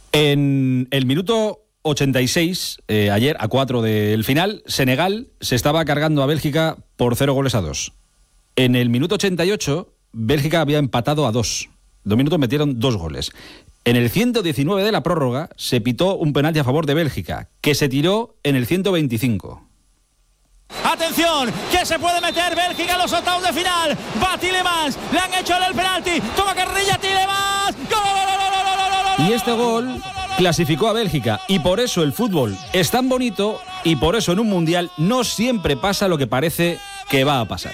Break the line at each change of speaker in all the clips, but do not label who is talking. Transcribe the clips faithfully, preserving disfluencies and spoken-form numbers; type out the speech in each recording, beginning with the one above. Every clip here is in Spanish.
En el minuto ochenta y seis, eh, ayer a cuatro del final, Senegal se estaba cargando a Bélgica por cero goles a dos. En el minuto ochenta y ocho, Bélgica había empatado a dos. Dos minutos metieron dos goles. En el ciento diecinueve de la prórroga se pitó un penalti a favor de Bélgica, que se tiró en el ciento veinticinco.
Atención, que se puede meter Bélgica en los octavos de final. Va Tielemans, le han hecho el penalti. Toma carrilla Tielemans. ¡Gol!
Y este gol clasificó a Bélgica. Y por eso el fútbol es tan bonito y por eso en un mundial no siempre pasa lo que parece que va a pasar.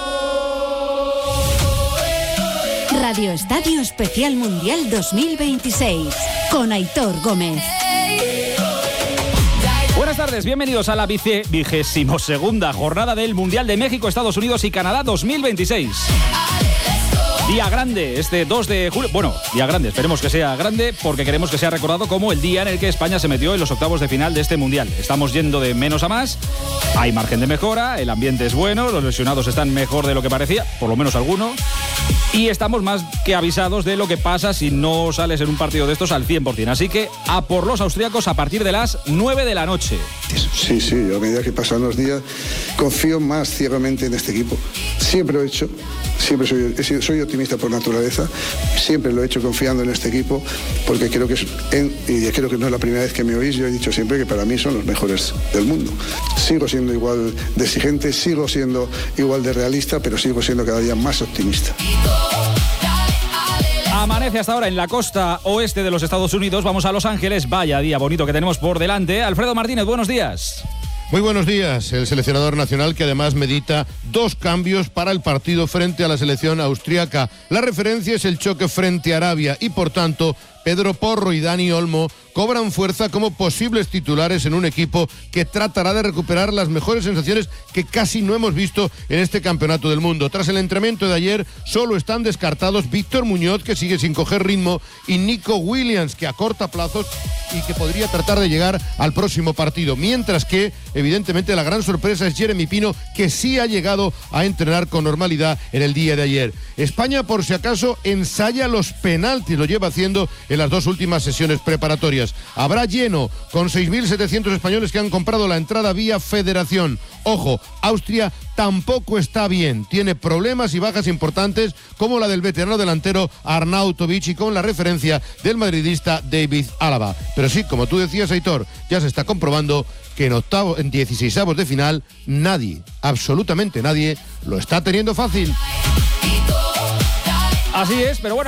Radio Estadio Especial Mundial dos mil veintiséis con Aitor Gómez.
Buenas tardes, bienvenidos a la vice, vigésimo segunda jornada del Mundial de México, Estados Unidos y Canadá dos mil veintiséis. Día grande, este dos de julio. Bueno, día grande, esperemos que sea grande porque queremos que sea recordado como el día en el que España se metió en los octavos de final de este Mundial. Estamos yendo de menos a más, hay margen de mejora, el ambiente es bueno, los lesionados están mejor de lo que parecía, por lo menos alguno. Y estamos más que avisados de lo que pasa si no sales en un partido de estos al cien por ciento. Así que a por los austríacos a partir de las nueve de la noche.
Sí, sí, a medida que pasan los días confío más ciegamente en este equipo. Siempre lo he hecho, siempre soy, he sido, soy optimista por naturaleza, siempre lo he hecho confiando en este equipo porque creo que es, en, y creo que no es la primera vez que me oís, yo he dicho siempre que para mí son los mejores del mundo. Sigo siendo igual de exigente, sigo siendo igual de realista, pero sigo siendo cada día más optimista.
Amanece hasta ahora en la costa oeste de los Estados Unidos. Vamos a Los Ángeles. Vaya día bonito que tenemos por delante. Alfredo Martínez, buenos días.
Muy buenos días. El seleccionador nacional que además medita dos cambios para el partido frente a la selección austríaca. La referencia es el choque frente a Arabia y por tanto Pedro Porro y Dani Olmo cobran fuerza como posibles titulares en un equipo que tratará de recuperar las mejores sensaciones que casi no hemos visto en este campeonato del mundo. Tras el entrenamiento de ayer, solo están descartados Víctor Muñoz, que sigue sin coger ritmo, y Nico Williams, que acorta plazos y que podría tratar de llegar al próximo partido. Mientras que, evidentemente, la gran sorpresa es Jeremy Pino, que sí ha llegado a entrenar con normalidad en el día de ayer. España, por si acaso, ensaya los penaltis, lo lleva haciendo en las dos últimas sesiones preparatorias. Habrá lleno con seis mil setecientos españoles que han comprado la entrada vía Federación. Ojo, Austria tampoco está bien, tiene problemas y bajas importantes como la del veterano delantero Arnautovic y con la referencia del madridista David Álava. Pero sí, como tú decías, Aitor, ya se está comprobando que en octavo, en dieciseisavos de final, nadie, absolutamente nadie, lo está teniendo fácil.
Así es, pero bueno.